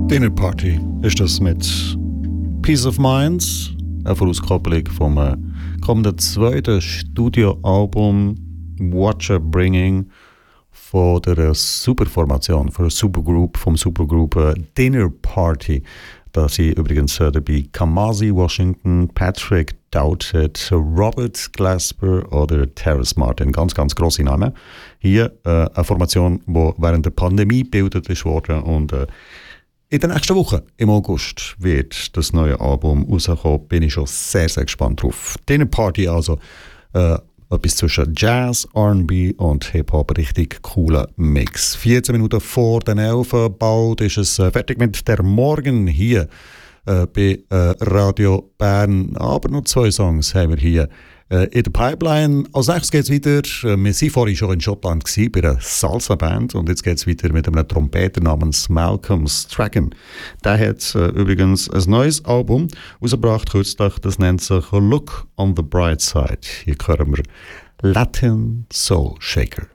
Dinner Party ist das mit Peace of Mind, eine Vorauskopplung vom kommenden zweiten Studioalbum Watcher Bringing von der Superformation, von der Supergroup, vom Supergroup Dinner Party. Da sind übrigens dabei Kamasi Washington, Patrick Doughtet, Robert Glasper oder Terrace Martin. Ganz, ganz grosse Namen. Hier eine Formation, die während der Pandemie gebildet ist worden und in der nächsten Woche, im August, wird das neue Album rauskommen. Bin ich schon sehr, sehr gespannt drauf. Dinner Party also etwas zwischen Jazz, R&B und Hip-Hop. Richtig cooler Mix. 14 Minuten vor den 11. Bald ist es fertig mit der Morgen hier bei Radio Bern. Aber noch 2 Songs haben wir hier in der Pipeline. Als nächstes geht es weiter. Wir waren vorhin schon in Schottland bei einer Salsa-Band und jetzt geht es weiter mit einem Trompeter namens Malcolm Strachan. Der hat übrigens ein neues Album rausgebracht, kürzlich, das nennt sich Look on the Bright Side. Hier hören wir Latin Soul Shaker.